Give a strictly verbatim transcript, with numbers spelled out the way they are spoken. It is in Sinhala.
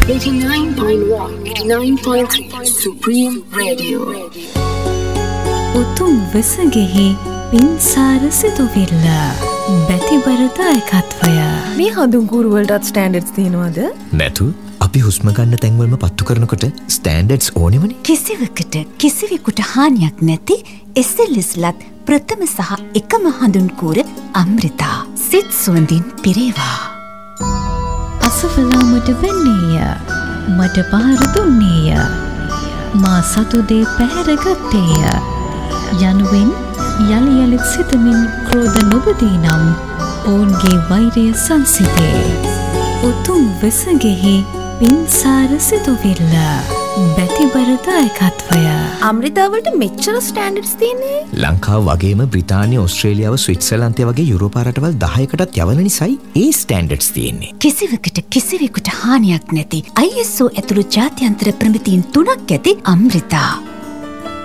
eighty-nine point one, eighty-nine point three Supreme Radio. උතුම් වෙසගෙහි පින්සාර සිතුවිල්ල බැතිබරදායකත්වය. මේ හඳුන්කූරු වලටත් ස්ටෑන්ඩඩ්ස් තියෙනවද? නැතු අපි හුස්ම ගන්න තැන්වලම පත්තු කරනකොට ස්ටෑන්ඩඩ්ස් ඕනෙමනේ. කිසිවකට කිසිවෙකුට හානියක් නැති එස් එල් එස්-ලත් ප්‍රථම සහ එකම හඳුන්කූර අමෘතා. සිත් සුවඳින් පිරේවා. අසවලා මට වෙන්නේය, මට පාර දුන්නේය, මා සතුදේ පැහැරගත්තේය යනුවෙන් යළි යළිත් සිතමින් ක්‍රෝධ නොබදී නම් ඔවුන්ගේ වෛරය සංසිතේ. උතුම් වෙසගෙහි පින්සාර සිතුවිල්ල බැතිබරදායකත්වය. අමෘතාවලට මෙච්චර ස්ටෑන්ඩඩ්ස් තියෙන්නේ? ලංකාව වගේම බ්‍රිතාන්‍ය, ඕස්ට්‍රේලියාව, ස්විට්සර්ලන්තය වගේ යුරෝපා රටවල් දහයකටත් යවන නිසායි ඒ ස්ටෑන්ඩඩ්ස් තියෙන්නේ. කිසිවකට කිසිවෙකුට හානියක් නැති ආයි එස් ඕ ඇතුළු ජාත්‍යන්තර ප්‍රමිතීන් තුනක් ඇති අමෘතා.